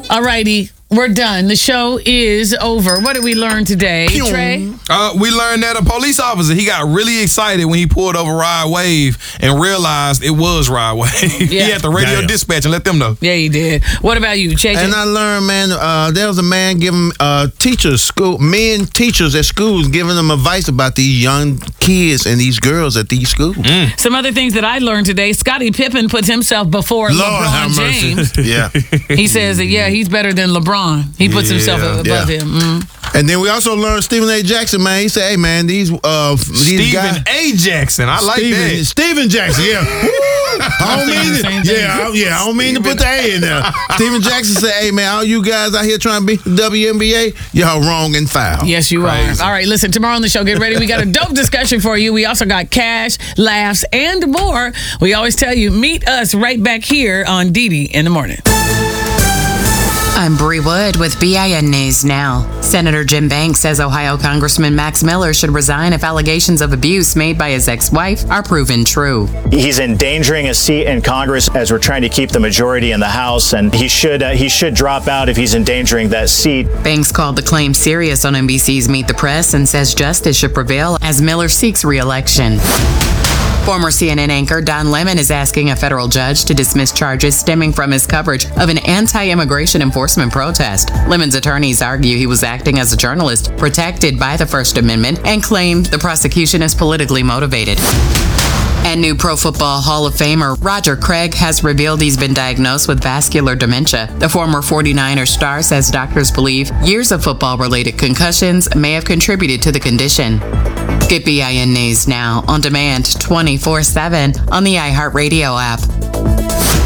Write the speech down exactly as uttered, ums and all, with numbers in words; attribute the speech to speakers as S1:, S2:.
S1: All righty. We're done. The show is over. What did we learn today, Trey?
S2: Uh, we learned that a police officer, he got really excited when he pulled over Rod Wave and realized it was Rod Wave.
S1: Yeah.
S2: He had to radio
S3: Damn.
S2: dispatch and let them know.
S1: Yeah, he did. What about you, J J?
S3: And I learned, man, uh, there was a man giving uh, teachers, school, men teachers at schools, giving them advice about these young kids and these girls at these schools.
S2: Mm.
S1: Some other things that I learned today. Scottie Pippen puts himself before
S3: Lord have
S1: LeBron
S3: mercy.
S1: James.
S3: Yeah.
S1: He says that, yeah, he's better than LeBron. He puts himself
S2: Yeah.
S1: above
S3: Yeah.
S1: him. Mm.
S3: And then we also learned Stephen A. Jackson, man. He said, hey, man, these uh, these guys.
S2: Stephen A. Jackson. I like
S3: Steven,
S2: that.
S3: Stephen Jackson, yeah. I don't mean
S1: the same
S3: to,
S1: thing.
S3: yeah, I, yeah, I don't mean to put the A in there. Stephen Jackson said, hey, man, all you guys out here trying to be the W N B A, y'all wrong and foul.
S1: Yes, you
S2: Crazy.
S1: are. All right, listen, tomorrow on the show, get ready. We got a dope discussion for you. We also got cash, laughs, and more. We always tell you, meet us right back here on Didi in the morning.
S4: I'm Bree Wood with B I N News Now. Senator Jim Banks says Ohio Congressman Max Miller should resign if allegations of abuse made by his ex-wife are proven true.
S5: He's endangering a seat in Congress as we're trying to keep the majority in the House, and he should uh, he should drop out if he's endangering that seat.
S4: Banks called the claim serious on N B C's Meet the Press and says justice should prevail as Miller seeks re-election. Former C N N anchor Don Lemon is asking a federal judge to dismiss charges stemming from his coverage of an anti-immigration enforcement protest. Lemon's attorneys argue he was acting as a journalist protected by the First Amendment and claimed the prosecution is politically motivated. And new Pro Football Hall of Famer Roger Craig has revealed he's been diagnosed with vascular dementia. The former forty-niners star says doctors believe years of football-related concussions may have contributed to the condition. Get B I N News Now on demand twenty-four seven on the iHeartRadio app.